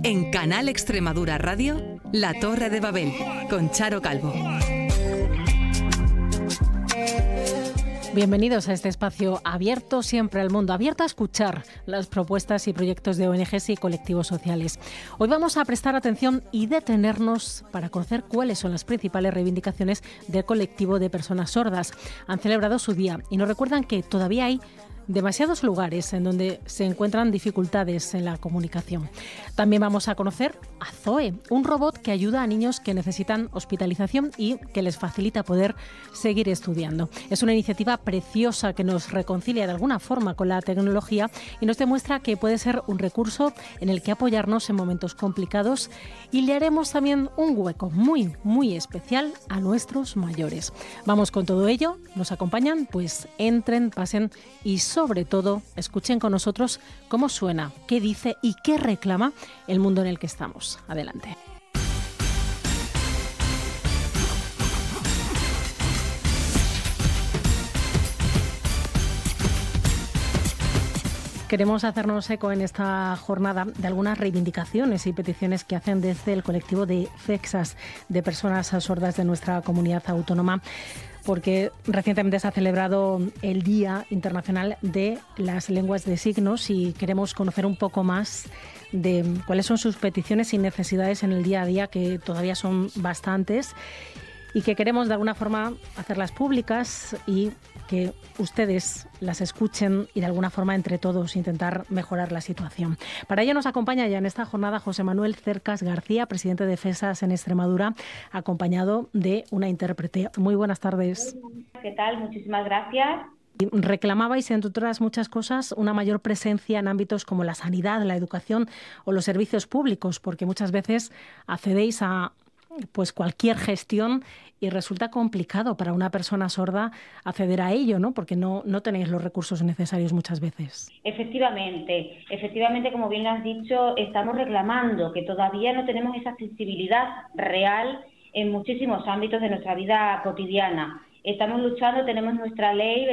En Canal Extremadura Radio, La Torre de Babel, con Charo Calvo. Bienvenidos a este espacio abierto siempre al mundo, abierto a escuchar las propuestas y proyectos de ONGs y colectivos sociales. Hoy vamos a prestar atención y detenernos para conocer cuáles son las principales reivindicaciones del colectivo de personas sordas. Han celebrado su día y nos recuerdan que todavía hay demasiados lugares en donde se encuentran dificultades en la comunicación. También vamos a conocer a Zoe, un robot que ayuda a niños que necesitan hospitalización y que les facilita poder seguir estudiando. Es una iniciativa preciosa que nos reconcilia de alguna forma con la tecnología y nos demuestra que puede ser un recurso en el que apoyarnos en momentos complicados, y le haremos también un hueco muy, muy especial a nuestros mayores. Vamos con todo ello. ¿Nos acompañan? Pues entren, pasen y sobre todo escuchen con nosotros cómo suena, qué dice y qué reclama el mundo en el que estamos. Adelante. Queremos hacernos eco en esta jornada de algunas reivindicaciones y peticiones que hacen desde el colectivo de FEXAS, de personas sordas de nuestra comunidad autónoma, porque recientemente se ha celebrado el Día Internacional de las Lenguas de Signos y queremos conocer un poco más de cuáles son sus peticiones y necesidades en el día a día, que todavía son bastantes, y que queremos de alguna forma hacerlas públicas y que ustedes las escuchen y de alguna forma entre todos intentar mejorar la situación. Para ello nos acompaña ya en esta jornada José Manuel Cercas García, presidente de FEXAS en Extremadura, acompañado de una intérprete. Muy buenas tardes. ¿Qué tal? Muchísimas gracias. Reclamabais, entre otras muchas cosas, una mayor presencia en ámbitos como la sanidad, la educación o los servicios públicos, porque muchas veces accedéis a cualquier gestión y resulta complicado para una persona sorda acceder a ello, ¿no? Porque no tenéis los recursos necesarios muchas veces. Efectivamente, como bien lo has dicho, estamos reclamando que todavía no tenemos esa accesibilidad real en muchísimos ámbitos de nuestra vida cotidiana. Estamos luchando, tenemos nuestra ley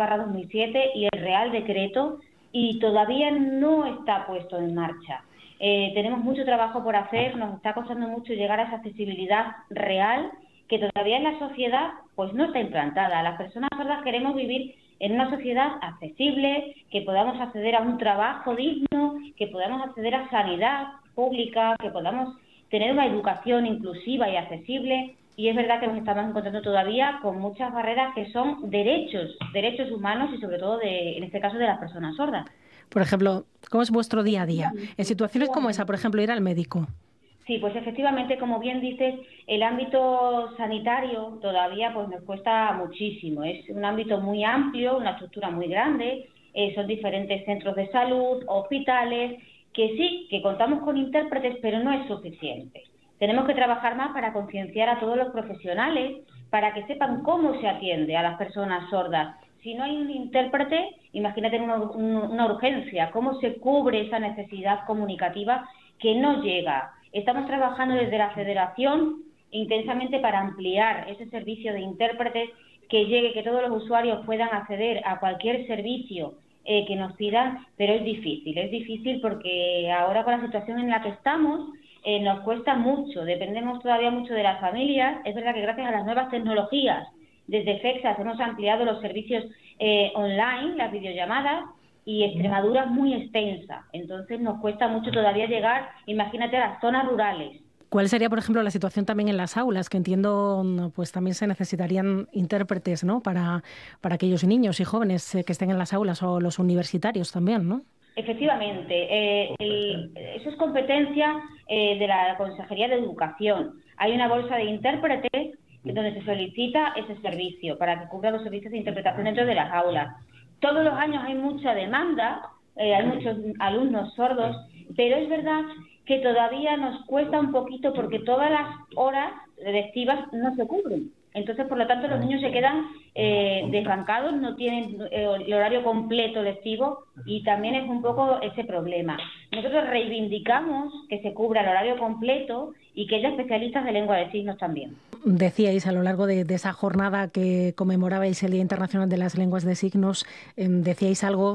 27/2007 y el Real Decreto, y todavía no está puesto en marcha. Tenemos mucho trabajo por hacer, nos está costando mucho llegar a esa accesibilidad real que todavía en la sociedad pues no está implantada. Las personas sordas queremos vivir en una sociedad accesible, que podamos acceder a un trabajo digno, que podamos acceder a sanidad pública, que podamos tener una educación inclusiva y accesible. Y es verdad que nos estamos encontrando todavía con muchas barreras que son derechos humanos y sobre todo en este caso de las personas sordas. Por ejemplo, ¿cómo es vuestro día a día? En situaciones como esa, por ejemplo, ir al médico. Sí, pues efectivamente, como bien dices, el ámbito sanitario todavía pues nos cuesta muchísimo. Es un ámbito muy amplio, una estructura muy grande, son diferentes centros de salud, hospitales, que sí, que contamos con intérpretes, pero no es suficiente. Tenemos que trabajar más para concienciar a todos los profesionales, para que sepan cómo se atiende a las personas sordas. Si no hay un intérprete, imagínate una urgencia, cómo se cubre esa necesidad comunicativa que no llega. Estamos trabajando desde la Federación intensamente para ampliar ese servicio de intérpretes, que llegue, que todos los usuarios puedan acceder a cualquier servicio que nos pidan, pero es difícil porque ahora con la situación en la que estamos nos cuesta mucho, dependemos todavía mucho de las familias. Es verdad que gracias a las nuevas tecnologías desde FEXAS hemos ampliado los servicios online, las videollamadas, y Extremadura es muy extensa, entonces nos cuesta mucho todavía llegar, imagínate, a las zonas rurales. ¿Cuál sería, por ejemplo, la situación también en las aulas? Que entiendo, pues también se necesitarían intérpretes, ¿no? Para aquellos niños y jóvenes que estén en las aulas, o los universitarios también, ¿no? Efectivamente, eso es competencia de la Consejería de Educación. Hay una bolsa de intérpretes donde se solicita ese servicio para que cubra los servicios de interpretación dentro de las aulas. Todos los años hay mucha demanda, hay muchos alumnos sordos, pero es verdad que todavía nos cuesta un poquito porque todas las horas lectivas no se cubren. Entonces, por lo tanto, los niños se quedan desbancados, no tienen el horario completo lectivo, y también es un poco ese problema. Nosotros reivindicamos que se cubra el horario completo y que haya especialistas de lengua de signos también. Decíais a lo largo de esa jornada que conmemorabais el Día Internacional de las Lenguas de Signos, decíais algo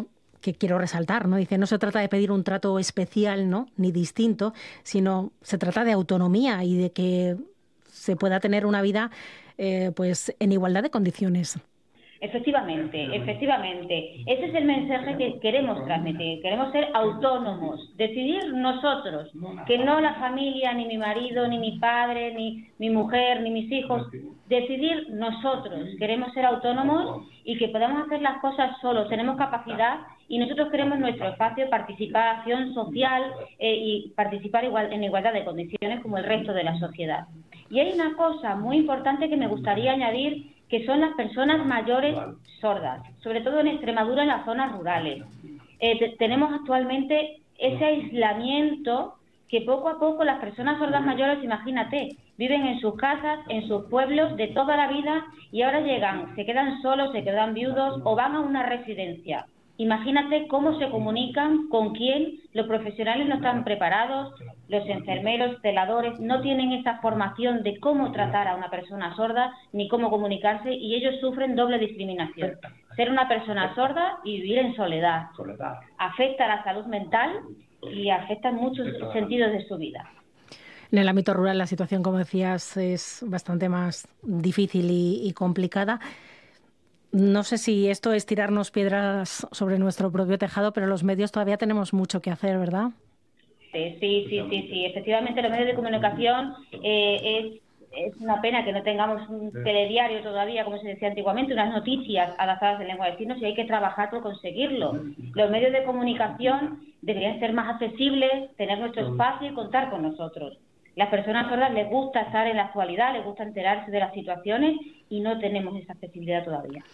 que quiero resaltar, ¿no? Dice, no se trata de pedir un trato especial, ¿no?, ni distinto, sino se trata de autonomía y de que se pueda tener una vida pues en igualdad de condiciones. Efectivamente. Ese es el mensaje que queremos transmitir. Queremos ser autónomos, decidir nosotros, que no la familia, ni mi marido, ni mi padre, ni mi mujer, ni mis hijos. Decidir nosotros. Queremos ser autónomos y que podamos hacer las cosas solos. Tenemos capacidad y nosotros queremos nuestro espacio de participación social y participar en igualdad de condiciones como el resto de la sociedad. Y hay una cosa muy importante que me gustaría añadir, que son las personas mayores sordas, sobre todo en Extremadura, en las zonas rurales. Tenemos actualmente ese aislamiento que poco a poco las personas sordas mayores, imagínate, viven en sus casas, en sus pueblos de toda la vida y ahora llegan, se quedan solos, se quedan viudos o van a una residencia. Imagínate cómo se comunican, con quién. Los profesionales no están preparados, los enfermeros, celadores, no tienen esa formación de cómo tratar a una persona sorda ni cómo comunicarse y ellos sufren doble discriminación. Ser una persona sorda y vivir en soledad. Afecta a la salud mental y afecta en muchos sentidos de su vida. En el ámbito rural la situación, como decías, es bastante más difícil y complicada. No sé si esto es tirarnos piedras sobre nuestro propio tejado, pero los medios todavía tenemos mucho que hacer, ¿verdad? Sí. Efectivamente, los medios de comunicación es una pena que no tengamos un telediario todavía, como se decía antiguamente, unas noticias adaptadas en lengua de signos y hay que trabajar por conseguirlo. Los medios de comunicación deberían ser más accesibles, tener nuestro espacio y contar con nosotros. Las personas sordas les gusta estar en la actualidad, les gusta enterarse de las situaciones y no tenemos esa accesibilidad todavía.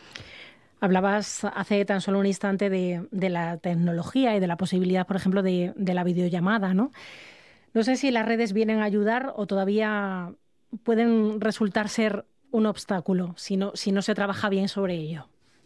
Hablabas hace tan solo un instante de la tecnología y de la posibilidad, por ejemplo, de la videollamada, ¿no? No sé si las redes vienen a ayudar o todavía pueden resultar ser un obstáculo si no se trabaja bien sobre ello.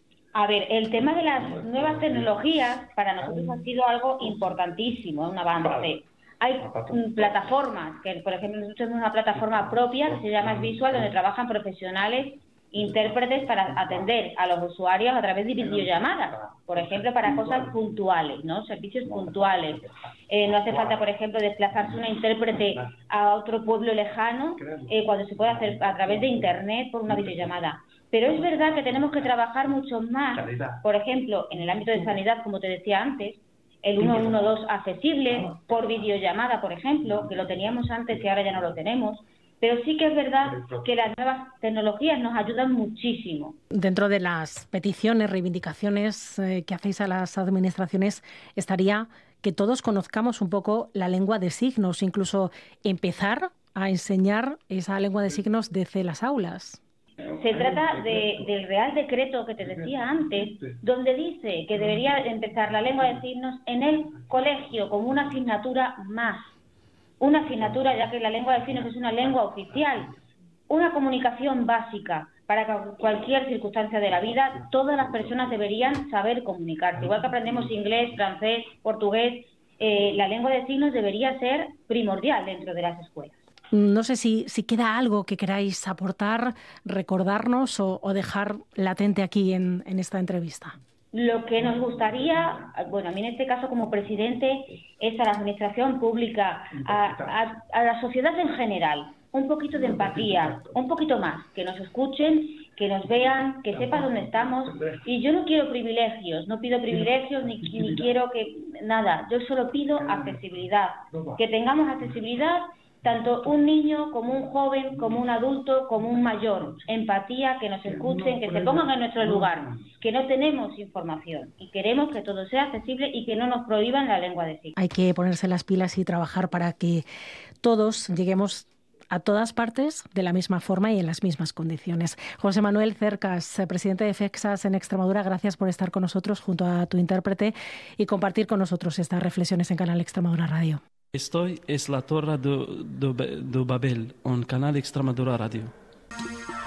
A ver, el tema de las nuevas tecnologías para nosotros ha sido algo importantísimo, un avance. Hay plataformas, que por ejemplo nosotros tenemos una plataforma propia que se llama Visual, donde trabajan profesionales, intérpretes para atender a los usuarios a través de videollamadas, por ejemplo, para cosas puntuales, ¿no? Servicios puntuales. No hace falta, por ejemplo, desplazarse una intérprete a otro pueblo lejano cuando se puede hacer a través de Internet por una videollamada. Pero es verdad que tenemos que trabajar mucho más, por ejemplo, en el ámbito de sanidad, como te decía antes, el 112 accesible por videollamada, por ejemplo, que lo teníamos antes y ahora ya no lo tenemos. Pero sí que es verdad que las nuevas tecnologías nos ayudan muchísimo. Dentro de las peticiones, reivindicaciones que hacéis a las administraciones estaría que todos conozcamos un poco la lengua de signos, incluso empezar a enseñar esa lengua de signos desde las aulas. Se trata del Real Decreto que te decía antes, donde dice que debería empezar la lengua de signos en el colegio como una asignatura más. Una asignatura, ya que la lengua de signos es una lengua oficial, una comunicación básica para que cualquier circunstancia de la vida todas las personas deberían saber comunicarse. Igual que aprendemos inglés, francés, portugués, la lengua de signos debería ser primordial dentro de las escuelas. No sé si queda algo que queráis aportar, recordarnos o dejar latente aquí en esta entrevista. Lo que nos gustaría, bueno, a mí en este caso como presidente, es a la administración pública, a la sociedad en general, un poquito de empatía, un poquito más, que nos escuchen, que nos vean, que sepan dónde estamos. Y yo no quiero privilegios, no pido privilegios ni quiero que nada, yo solo pido accesibilidad, que tengamos accesibilidad tanto un niño como un joven, como un adulto, como un mayor. Empatía, que nos escuchen, que se pongan en nuestro lugar, que no tenemos información y queremos que todo sea accesible y que no nos prohíban la lengua de signos. Hay que ponerse las pilas y trabajar para que todos lleguemos a todas partes de la misma forma y en las mismas condiciones. José Manuel Cercas, presidente de FEXAS en Extremadura, gracias por estar con nosotros junto a tu intérprete y compartir con nosotros estas reflexiones en Canal Extremadura Radio. Esto es la Torre de Babel, en Canal Extremadura Radio.